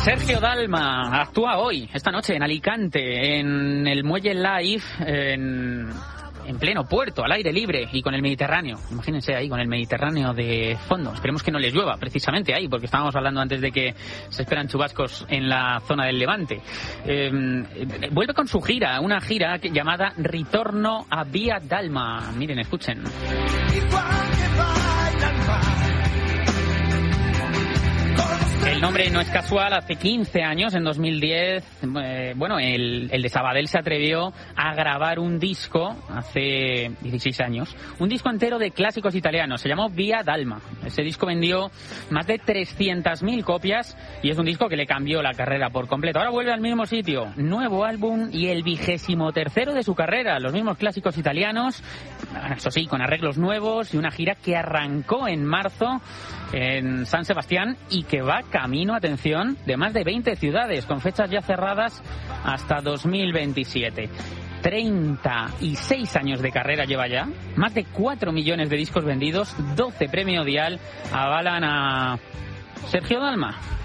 Sergio Dalma actúa hoy, esta noche, en Alicante, en el Muelle Live, en pleno puerto, al aire libre y con el Mediterráneo. Imagínense ahí, con el Mediterráneo de fondo. Esperemos que no les llueva, precisamente ahí, porque estábamos hablando antes de que se esperan chubascos en la zona del Levante. Vuelve con su gira, una gira llamada Ritorno a Via Dalma. Miren, escuchen. El nombre no es casual. Hace 15 años, en 2010, el de Sabadell se atrevió a grabar un disco, hace 16 años, un disco entero de clásicos italianos. Se llamó Via Dalma. Ese disco vendió más de 300.000 copias y es un disco que le cambió la carrera por completo. Ahora vuelve al mismo sitio, nuevo álbum y el 23º de su carrera. Los mismos clásicos italianos, eso sí, con arreglos nuevos y una gira que arrancó en marzo en San Sebastián y que va camino, atención, de más de 20 ciudades, con fechas ya cerradas hasta 2027. 36 años de carrera lleva ya, más de 4 millones de discos vendidos, 12 premio Dial avalan a Sergio Dalma.